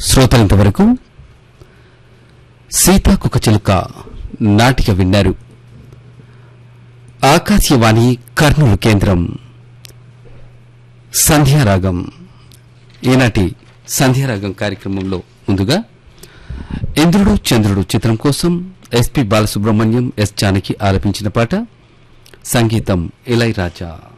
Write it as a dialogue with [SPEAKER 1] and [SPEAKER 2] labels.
[SPEAKER 1] శ్రోతలింతవరకు సీతాకుకచిలుక నాటిక విన్నారు. ఆకాశవాణి కర్నూలు కేంద్రం. సంధ్యారాగం. ఈనాటి సంధ్యారాగం కార్యక్రమంలో ముందుగా ఇంద్రుడు చంద్రుడు చిత్రం కోసం ఎస్పి బాలసుబ్రహ్మణ్యం, ఎస్ జానకి ఆలపించిన పాట. సంగీతం ఇళయరాజా.